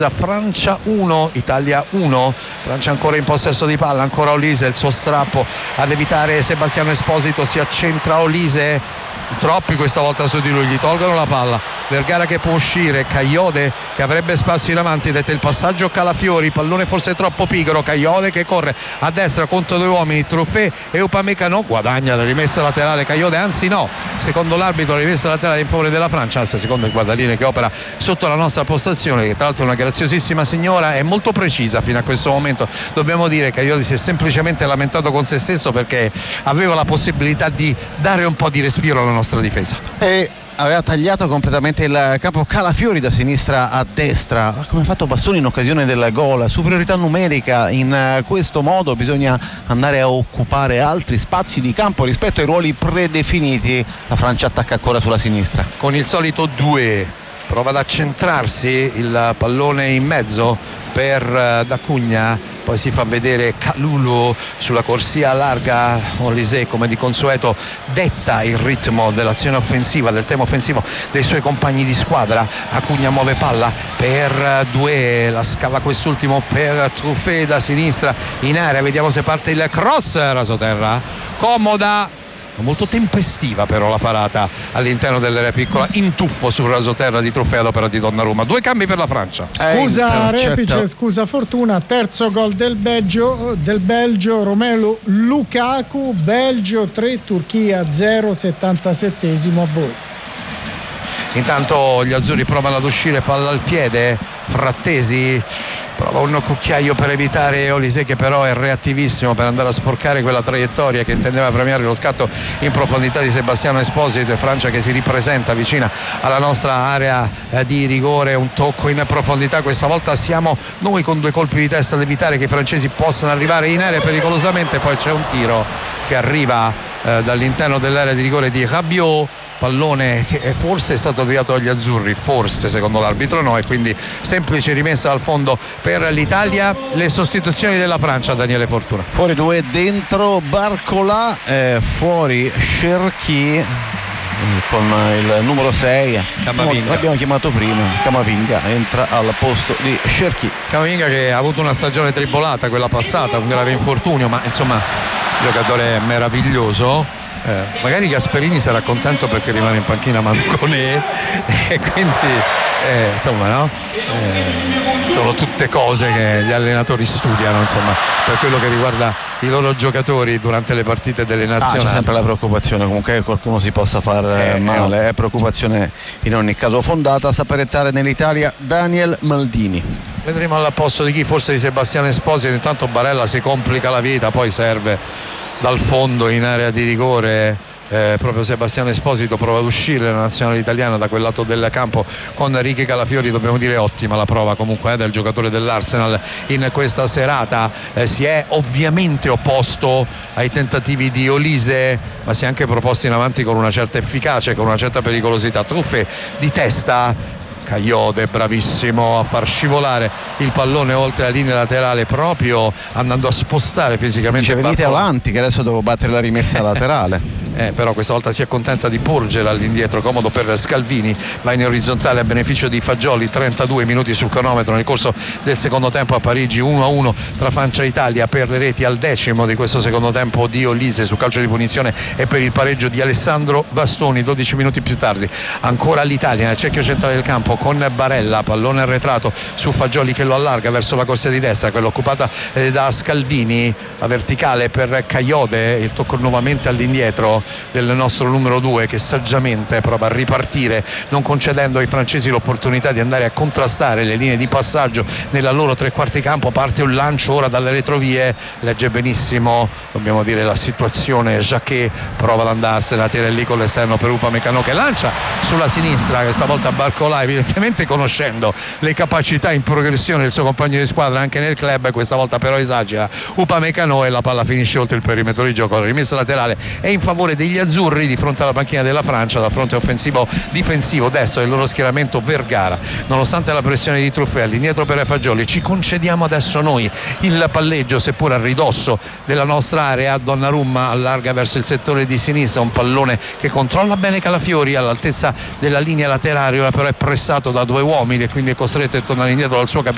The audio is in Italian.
Francia 1, Italia 1. Francia ancora in possesso di palla, ancora Olise, il suo strappo ad evitare Sebastiano Esposito, si accentra Olise, troppi questa volta su di lui, gli tolgono la palla, Vergara che può uscire, Cagliode che avrebbe spazio in avanti, dette il passaggio Calafiori, pallone forse troppo pigro, Cagliode che corre a destra contro due uomini, Truffet e Upamecano, guadagna la rimessa laterale Cagliode, anzi no, secondo l'arbitro la rimessa laterale in favore della Francia, anzi secondo il guardalinee che opera sotto la nostra postazione, che tra l'altro è una graziosissima signora, è molto precisa fino a questo momento. Dobbiamo dire che Cagliode si è semplicemente lamentato con se stesso perché aveva la possibilità di dare un po' di respiro alla nostra difesa e aveva tagliato completamente il campo Calafiori da sinistra a destra, come ha fatto Bastoni in occasione del gol. Superiorità numerica, in questo modo bisogna andare a occupare altri spazi di campo rispetto ai ruoli predefiniti. La Francia attacca ancora sulla sinistra con il solito 2, prova ad accentrarsi, il pallone in mezzo per D'Acugna, poi si fa vedere Kalulu sulla corsia larga, Olise come di consueto detta il ritmo dell'azione offensiva, del tema offensivo dei suoi compagni di squadra. Acugna muove palla per 2, la scava quest'ultimo per Truffet da sinistra in area, vediamo se parte il cross, rasoterra comoda, molto tempestiva però la parata all'interno dell'area piccola, in tuffo sul rasoterra di Truffet ad opera di Donnarumma. 2 cambi per la Francia. Scusa Repice, scusa Fortuna, terzo gol del Belgio, Romelu Lukaku, Belgio 3, Turchia 0, 77esimo, a voi. Intanto gli azzurri provano ad uscire, palla al piede, Frattesi prova un cucchiaio per evitare Olise che però è reattivissimo per andare a sporcare quella traiettoria che intendeva premiare lo scatto in profondità di Sebastiano Esposito, e Francia che si ripresenta vicina alla nostra area di rigore, un tocco in profondità, questa volta siamo noi con 2 colpi di testa ad evitare che i francesi possano arrivare in area pericolosamente, poi c'è un tiro che arriva dall'interno dell'area di rigore di Rabiot, pallone che forse è stato avviato dagli azzurri, forse secondo l'arbitro no, e quindi semplice rimessa al fondo per l'Italia. Le sostituzioni della Francia, Daniele Fortuna. Fuori 2, dentro Barcola, fuori Cherki con il numero 6 Camavinga, l'abbiamo chiamato prima, Camavinga entra al posto di Cherki. Camavinga che ha avuto una stagione tribolata quella passata, un grave infortunio, ma insomma giocatore meraviglioso. Magari Gasperini sarà contento perché rimane in panchina Manconè, e quindi insomma no? Sono tutte cose che gli allenatori studiano, insomma, per quello che riguarda i loro giocatori durante le partite delle nazionali. C'è sempre la preoccupazione comunque che qualcuno si possa far male, è preoccupazione in ogni caso fondata. Sta per entrare nell'Italia Daniel Maldini. Vedremo al posto di chi, forse di Sebastiano Esposito. Intanto Barella si complica la vita, poi serve dal fondo in area di rigore, proprio Sebastiano Esposito prova ad uscire la nazionale italiana da quel lato del campo con Ricky Calafiori. Dobbiamo dire ottima la prova comunque del giocatore dell'Arsenal in questa serata, si è ovviamente opposto ai tentativi di Olise, ma si è anche proposto in avanti con una certa efficacia, con una certa pericolosità. Truffe di testa, Cagliode bravissimo a far scivolare il pallone oltre la linea laterale, proprio andando a spostare fisicamente. Venite avanti che adesso devo battere la rimessa laterale. Però questa volta si accontenta di porgere all'indietro, comodo per Scalvini, va in orizzontale a beneficio di Fagioli. 32 minuti sul cronometro nel corso del secondo tempo a Parigi, 1-1 tra Francia e Italia per le reti al 10° di questo secondo tempo di Olise su calcio di punizione e per il pareggio di Alessandro Bastoni. 12 minuti più tardi ancora l'Italia nel cerchio centrale del campo con Barella, pallone arretrato su Fagioli che lo allarga verso la corsia di destra, quella occupata da Scalvini, la verticale per Cagliode, il tocco nuovamente all'indietro del nostro numero 2 che saggiamente prova a ripartire, non concedendo ai francesi l'opportunità di andare a contrastare le linee di passaggio nella loro tre quarti campo. Parte un lancio ora dalle retrovie, legge benissimo, dobbiamo dire, la situazione. Jacquet prova ad andarsene, la tira lì con l'esterno per Upamecano che lancia sulla sinistra, questa volta Barcola, evidentemente conoscendo le capacità in progressione del suo compagno di squadra anche nel club, questa volta però esagera Upamecano e la palla finisce oltre il perimetro di gioco. La rimessa laterale è in favore degli azzurri di fronte alla panchina della Francia, dal fronte offensivo difensivo destro del loro schieramento Vergara. Nonostante la pressione di Truffet all'indietro per Fagioli, ci concediamo adesso noi il palleggio, seppur a ridosso della nostra area. Donnarumma allarga verso il settore di sinistra, un pallone che controlla bene Calafiori all'altezza della linea laterale, ora però è pressato da due uomini e quindi è costretto a tornare indietro dal suo capitano